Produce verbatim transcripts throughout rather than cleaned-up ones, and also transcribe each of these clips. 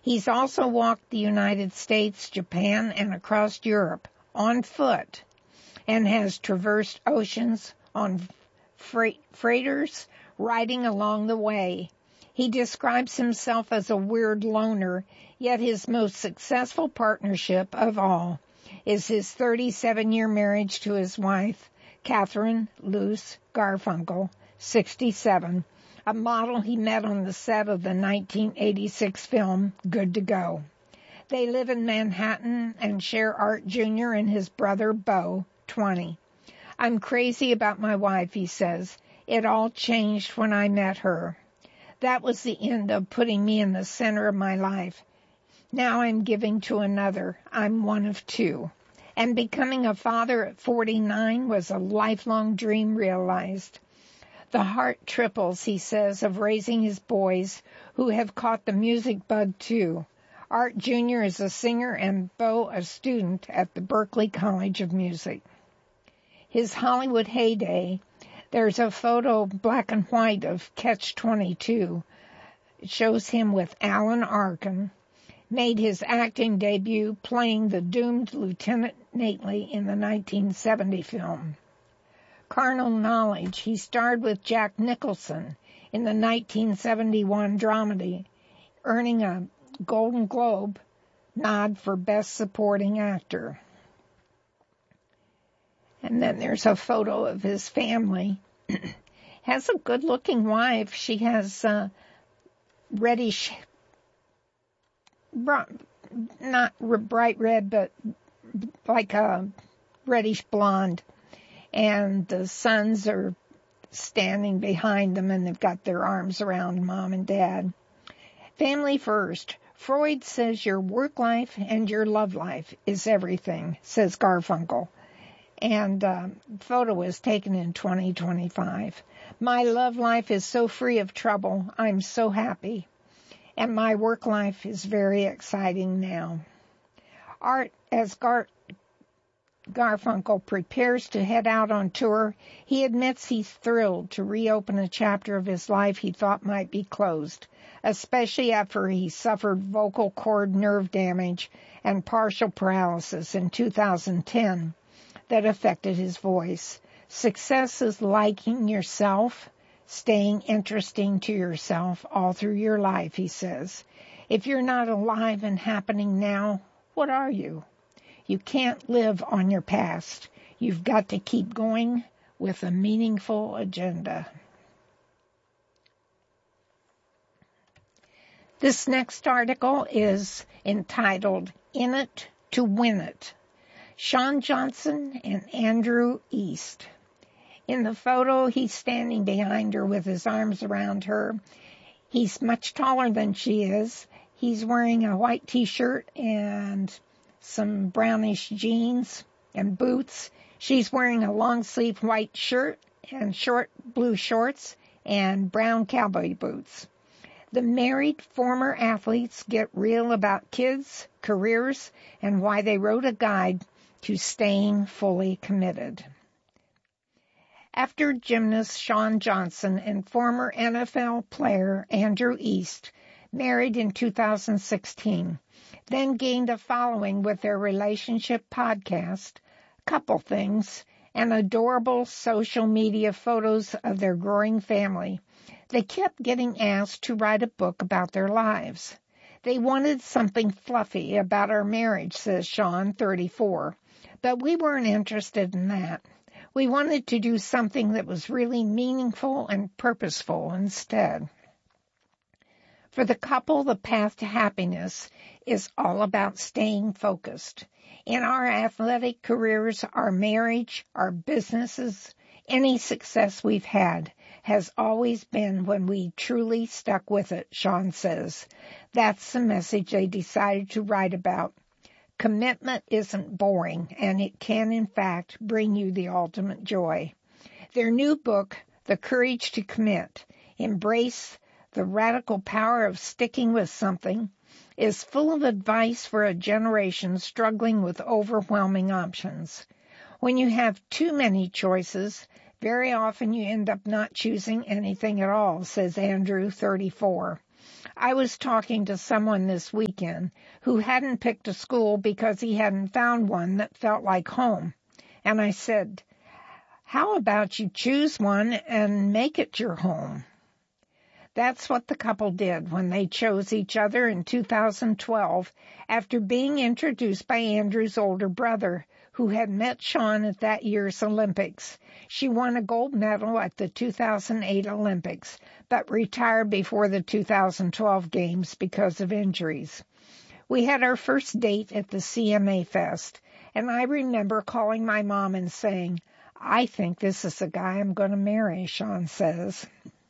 He's also walked the United States, Japan, and across Europe on foot, and has traversed oceans on freight, freighters riding along the way. He describes himself as a weird loner, yet his most successful partnership of all is his thirty-seven-year marriage to his wife, Catherine Luce Garfunkel, sixty-seven, a model he met on the set of the nineteen eighty-six film Good to Go. They live in Manhattan and share Art Junior and his brother, Bo, twenty. I'm crazy about my wife, he says. It all changed when I met her. That was the end of putting me in the center of my life. Now I'm giving to another. I'm one of two. And becoming a father at forty-nine was a lifelong dream realized. The heart triples, he says, of raising his boys who have caught the music bug too. Art Junior is a singer and Bo a student at the Berklee College of Music. His Hollywood heyday, there's a photo, black and white, of Catch twenty-two. It shows him with Alan Arkin. Made his acting debut playing the doomed Lieutenant Nately in the nineteen seventy film. Carnal Knowledge, he starred with Jack Nicholson in the nineteen seventy-one dramedy, earning a Golden Globe nod for Best Supporting Actor. And then there's a photo of his family. Has a good-looking wife. She has uh, reddish, not bright red, but like a reddish blonde. And the sons are standing behind them, and they've got their arms around mom and dad. Family first. Freud says your work life and your love life is everything, says Garfunkel. And uh, photo was taken in twenty twenty-five. My love life is so free of trouble. I'm so happy. And my work life is very exciting now. Art, as Gar- Garfunkel prepares to head out on tour, he admits he's thrilled to reopen a chapter of his life he thought might be closed, especially after he suffered vocal cord nerve damage and partial paralysis in two thousand ten. That affected his voice. Success is liking yourself, staying interesting to yourself all through your life, he says. If you're not alive and happening now, what are you? You can't live on your past. You've got to keep going with a meaningful agenda. This next article is entitled, In It to Win It. Shawn Johnson and Andrew East. In the photo, he's standing behind her with his arms around her. He's much taller than she is. He's wearing a white t-shirt and some brownish jeans and boots. She's wearing a long-sleeve white shirt and short blue shorts and brown cowboy boots. The married former athletes get real about kids, careers, and why they wrote a guide to staying fully committed. After gymnast Shawn Johnson and former N F L player Andrew East married in two thousand sixteen, then gained a following with their relationship podcast, Couple Things, and adorable social media photos of their growing family, they kept getting asked to write a book about their lives. They wanted something fluffy about our marriage, says Shawn, thirty-four. But we weren't interested in that. We wanted to do something that was really meaningful and purposeful instead. For the couple, the path to happiness is all about staying focused. In our athletic careers, our marriage, our businesses, any success we've had has always been when we truly stuck with it, Shawn says. That's the message they decided to write about. Commitment isn't boring, and it can, in fact, bring you the ultimate joy. Their new book, The Courage to Commit, Embrace the Radical Power of Sticking with Something, is full of advice for a generation struggling with overwhelming options. When you have too many choices, very often you end up not choosing anything at all, says Andrew, thirty-four. I was talking to someone this weekend who hadn't picked a school because he hadn't found one that felt like home. And I said, how about you choose one and make it your home? That's what the couple did when they chose each other in two thousand twelve after being introduced by Andrew's older brother, who had met Sean at that year's Olympics. She won a gold medal at the two thousand eight Olympics, but retired before the two thousand twelve Games because of injuries. We had our first date at the C M A Fest, and I remember calling my mom and saying, I think this is the guy I'm going to marry, Sean says.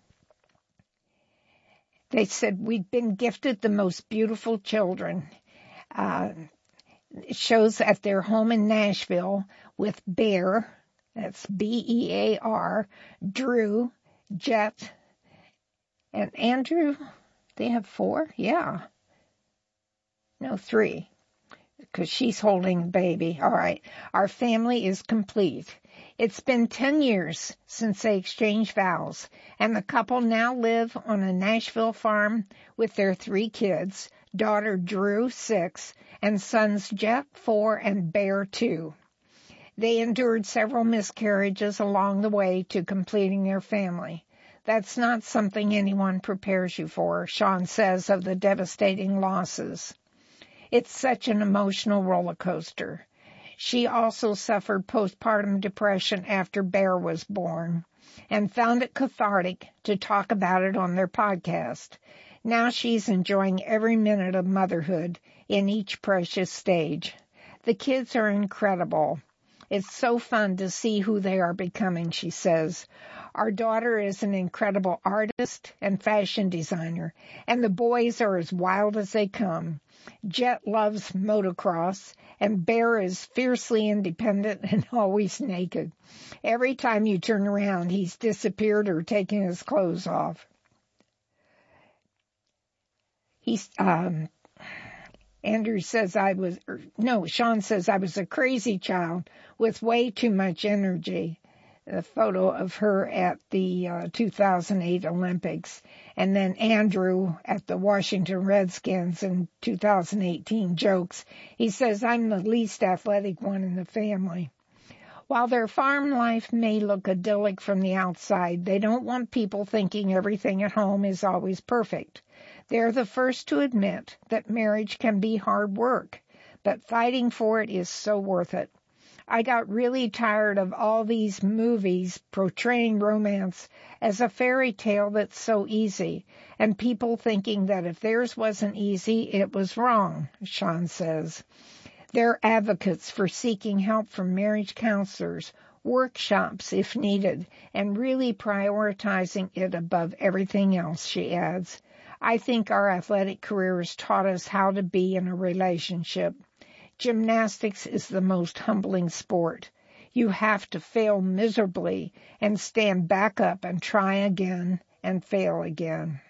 They said, we'd been gifted the most beautiful children. Uh, it shows at their home in Nashville with Bear, that's B E A R, Drew, Jet, and Andrew. They have four? Yeah. No, three, because she's holding a baby. All right. Our family is complete. It's been ten years since they exchanged vows, and the couple now live on a Nashville farm with their three kids, daughter Drew, six, and sons Jet, four, and Bear, two. They endured several miscarriages along the way to completing their family. That's not something anyone prepares you for, Sean says of the devastating losses. It's such an emotional roller coaster. She also suffered postpartum depression after Bear was born and found it cathartic to talk about it on their podcast. Now she's enjoying every minute of motherhood in each precious stage. The kids are incredible. It's so fun to see who they are becoming, she says. Our daughter is an incredible artist and fashion designer, and the boys are as wild as they come. Jet loves motocross, and Bear is fiercely independent and always naked. Every time you turn around, he's disappeared or taken his clothes off. He's, um, Andrew says I was, or, no, Sean says I was a crazy child with way too much energy. A photo of her at the uh, two thousand eight Olympics, and then Andrew at the Washington Redskins in two thousand eighteen jokes. He says, I'm the least athletic one in the family. While their farm life may look idyllic from the outside, they don't want people thinking everything at home is always perfect. They're the first to admit that marriage can be hard work, but fighting for it is so worth it. I got really tired of all these movies portraying romance as a fairy tale that's so easy, and people thinking that if theirs wasn't easy, it was wrong, Sean says. They're advocates for seeking help from marriage counselors, workshops if needed, and really prioritizing it above everything else, she adds. I think our athletic careers taught us how to be in a relationship. Gymnastics is the most humbling sport. You have to fail miserably and stand back up and try again and fail again.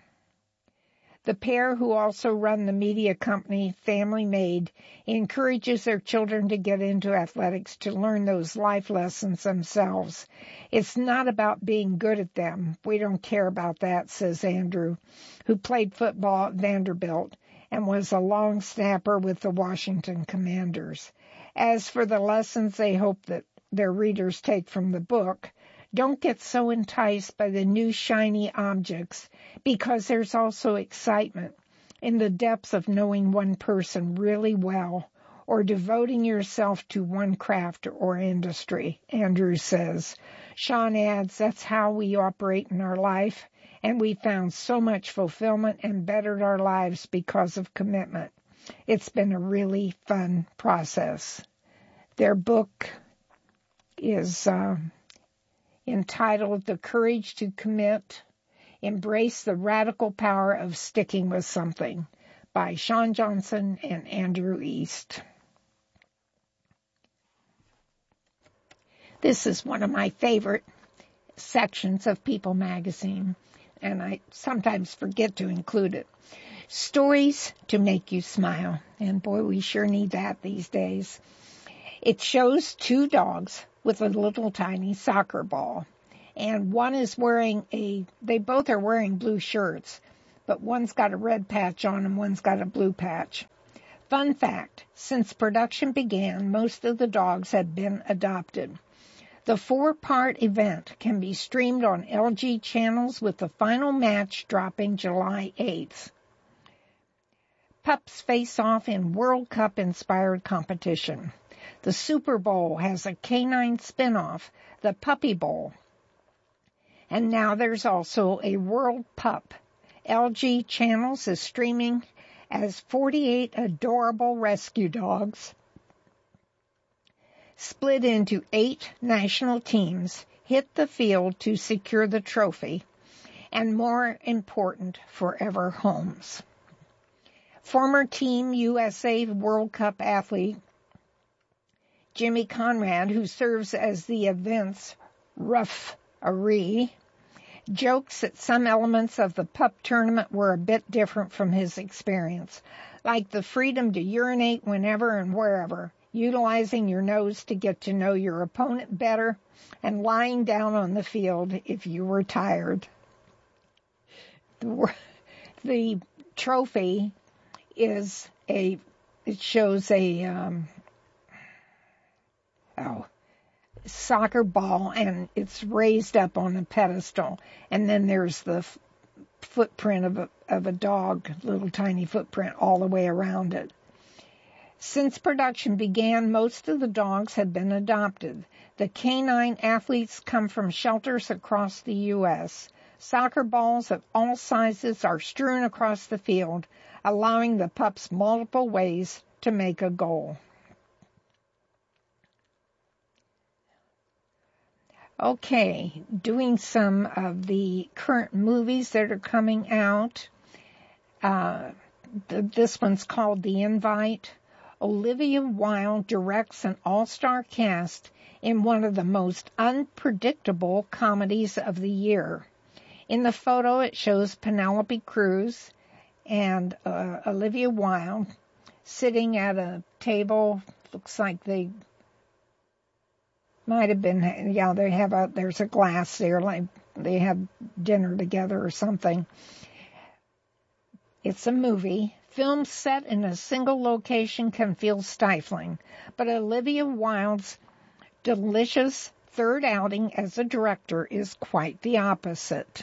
The pair, who also run the media company Family Made, encourages their children to get into athletics to learn those life lessons themselves. It's not about being good at them. We don't care about that, says Andrew, who played football at Vanderbilt and was a long snapper with the Washington Commanders. As for the lessons they hope that their readers take from the book, don't get so enticed by the new shiny objects, because there's also excitement in the depths of knowing one person really well or devoting yourself to one craft or industry, Andrew says. Sean adds, that's how we operate in our life, and we found so much fulfillment and bettered our lives because of commitment. It's been a really fun process. Their book is uh, entitled The Courage to Commit, Embrace the Radical Power of Sticking with Something by Sean Johnson and Andrew East. This is one of my favorite sections of People magazine, and I sometimes forget to include it. Stories to make you smile. And boy, we sure need that these days. It shows two dogs with a little tiny soccer ball. And one is wearing a, they both are wearing blue shirts, but one's got a red patch on and one's got a blue patch. Fun fact, since production began, most of the dogs had been adopted. The four-part event can be streamed on L G channels with the final match dropping July eighth. Pups face off in World Cup-inspired competition. The Super Bowl has a canine spinoff, the Puppy Bowl. And now there's also a World Pup. L G Channels is streaming as forty-eight adorable rescue dogs split into eight national teams hit the field to secure the trophy and, more important, forever homes. Former Team U S A World Cup athlete Jimmy Conrad, who serves as the event's referee, jokes that some elements of the pup tournament were a bit different from his experience, like the freedom to urinate whenever and wherever, utilizing your nose to get to know your opponent better, and lying down on the field if you were tired. The, the trophy is a, it shows a, um, oh, soccer ball, and it's raised up on a pedestal, and then there's the f- footprint of a, of a dog, little tiny footprint all the way around it. Since production began, most of the dogs had been adopted. The canine athletes come from shelters across the U S Soccer balls of all sizes are strewn across the field, allowing the pups multiple ways to make a goal. Okay, doing some of the current movies that are coming out. Uh, th- this one's called The Invite. Olivia Wilde directs an all-star cast in one of the most unpredictable comedies of the year. In the photo, it shows Penelope Cruz and uh, Olivia Wilde sitting at a table. Looks like they might have been, yeah, they have a, there's a glass there, like they had dinner together or something. It's a movie. Films set in a single location can feel stifling, but Olivia Wilde's delicious third outing as a director is quite the opposite.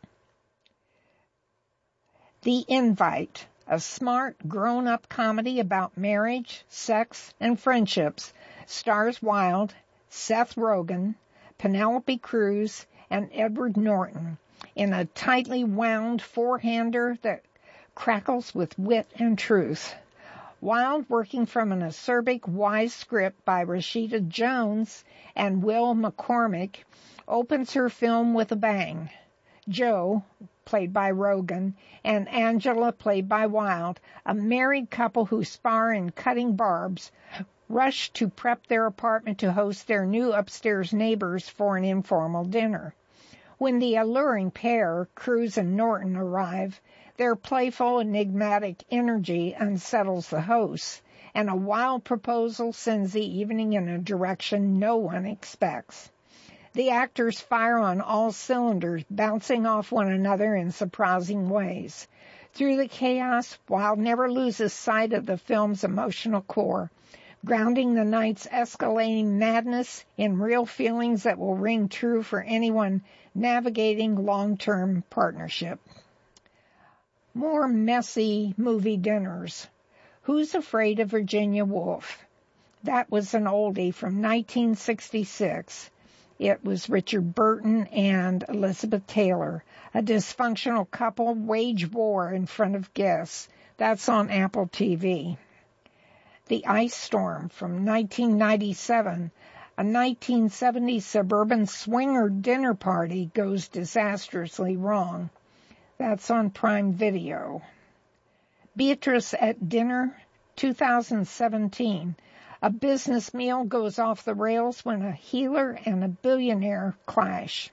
The Invite, a smart, grown-up comedy about marriage, sex, and friendships, stars Wilde, Seth Rogen, Penelope Cruz, and Edward Norton in a tightly wound four-hander that crackles with wit and truth. Wilde, working from an acerbic, wise script by Rashida Jones and Will McCormick, opens her film with a bang. Joe, played by Rogen, and Angela, played by Wilde, a married couple who spar in cutting barbs, rush to prep their apartment to host their new upstairs neighbors for an informal dinner. When the alluring pair, Cruz and Norton, arrive, their playful, enigmatic energy unsettles the hosts, and a wild proposal sends the evening in a direction no one expects. The actors fire on all cylinders, bouncing off one another in surprising ways. Through the chaos, Wilde never loses sight of the film's emotional core, grounding the night's escalating madness in real feelings that will ring true for anyone navigating long-term partnership. More messy movie dinners. Who's Afraid of Virginia Woolf? That was an oldie from nineteen sixty-six. It was Richard Burton and Elizabeth Taylor. A dysfunctional couple wage war in front of guests. That's on Apple T V. The Ice Storm from nineteen ninety-seven. A nineteen seventies suburban swinger dinner party goes disastrously wrong. That's on Prime Video. Beatrice at Dinner, two thousand seventeen. A business meal goes off the rails when a healer and a billionaire clash.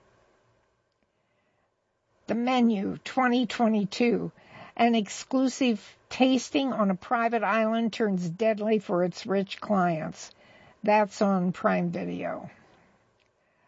The Menu, twenty twenty-two. An exclusive tasting on a private island turns deadly for its rich clients. That's on Prime Video.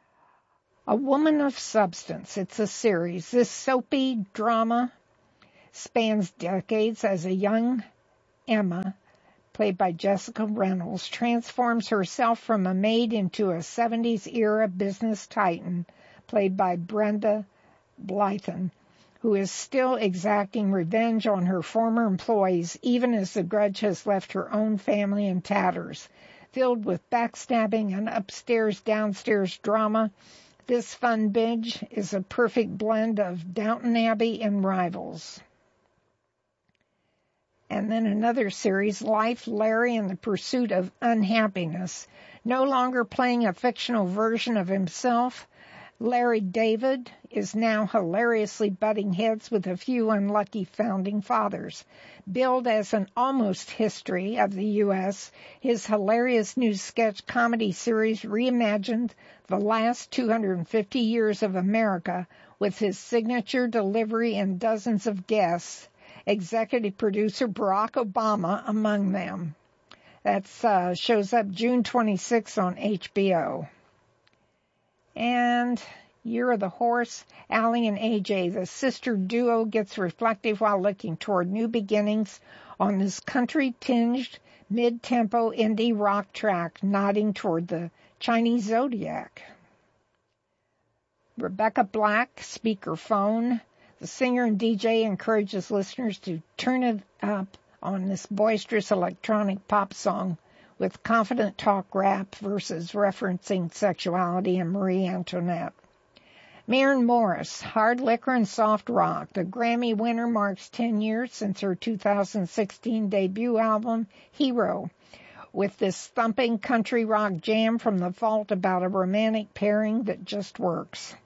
A Woman of Substance. It's a series. This soapy drama spans decades as a young Emma, played by Jessica Reynolds, transforms herself from a maid into a seventies-era business titan, played by Brenda Blythen, who is still exacting revenge on her former employees, even as the grudge has left her own family in tatters. Filled with backstabbing and upstairs-downstairs drama, this fun binge is a perfect blend of Downton Abbey and Rivals. And then another series, Life, Larry and the Pursuit of Unhappiness. No longer playing a fictional version of himself, Larry David is now hilariously butting heads with a few unlucky founding fathers. Billed as an almost history of the U S, his hilarious new sketch comedy series reimagined the last two hundred fifty years of America with his signature delivery and dozens of guests, executive producer Barack Obama among them. That uh, shows up June twenty-sixth on H B O. And Year of the Horse, Allie and A J, the sister duo, gets reflective while looking toward new beginnings on this country-tinged, mid-tempo indie rock track, nodding toward the Chinese zodiac. Rebecca Black, speakerphone. The singer and D J encourages listeners to turn it up on this boisterous electronic pop song with confident talk rap verses referencing sexuality and Marie Antoinette. Maren Morris, hard liquor and soft rock. The Grammy winner marks ten years since her two thousand sixteen debut album, Hero, with this thumping country rock jam from the vault about a romantic pairing that just works.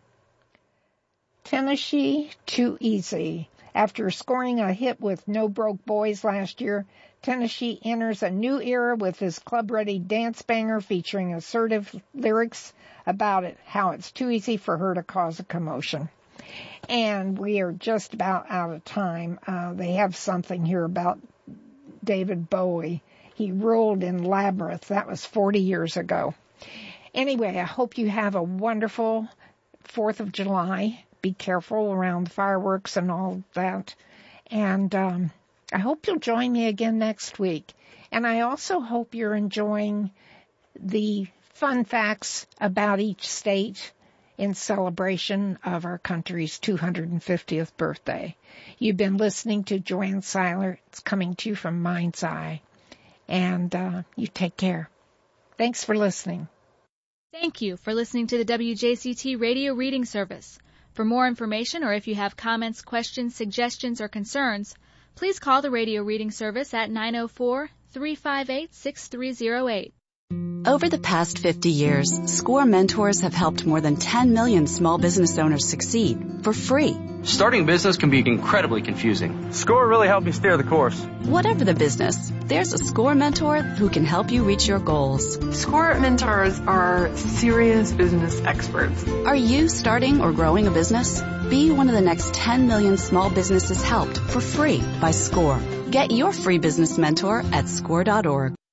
Tennessee, Too Easy. After scoring a hit with No Broke Boys last year, Tennessee enters a new era with his club-ready dance banger featuring assertive lyrics about it, how it's too easy for her to cause a commotion. And we are just about out of time. Uh, they have something here about David Bowie. He ruled in Labyrinth. That was forty years ago. Anyway, I hope you have a wonderful fourth of July. Be careful around the fireworks and all that. And um, I hope you'll join me again next week. And I also hope you're enjoying the fun facts about each state in celebration of our country's two hundred fiftieth birthday. You've been listening to Joanne Seiler. It's coming to you from Mind's Eye. And uh, you take care. Thanks for listening. Thank you for listening to the W J C T Radio Reading Service. For more information, or if you have comments, questions, suggestions, or concerns, please call the Radio Reading Service at nine oh four, three five eight, six three oh eight. Over the past fifty years, SCORE mentors have helped more than ten million small business owners succeed for free. Starting a business can be incredibly confusing. SCORE really helped me steer the course. Whatever the business, there's a SCORE mentor who can help you reach your goals. SCORE mentors are serious business experts. Are you starting or growing a business? Be one of the next ten million small businesses helped for free by SCORE. Get your free business mentor at score dot org.